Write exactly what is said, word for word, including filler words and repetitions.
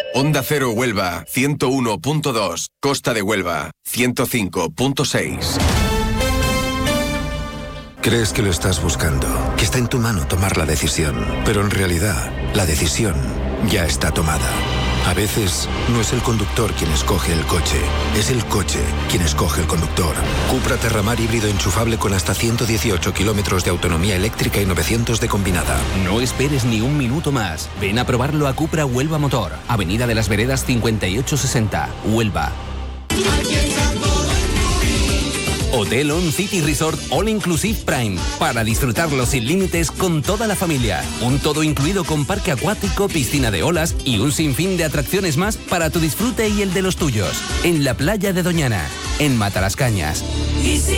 Onda Cero Huelva, ciento uno punto dos. Costa de Huelva, ciento cinco punto seis. Crees que lo estás buscando, que está en tu mano tomar la decisión, pero en realidad, la decisión ya está tomada. A veces, no es el conductor quien escoge el coche, es el coche quien escoge el conductor. Cupra Terramar híbrido enchufable con hasta ciento dieciocho kilómetros de autonomía eléctrica y novecientos de combinada. No esperes ni un minuto más. Ven a probarlo a Cupra Huelva Motor, Avenida de las Veredas cincuenta y ocho sesenta, Huelva. Hotel On City Resort All Inclusive Prime, para disfrutarlo sin límites con toda la familia. Un todo incluido con parque acuático, piscina de olas y un sinfín de atracciones más para tu disfrute y el de los tuyos. En la playa de Doñana, en Matalascañas.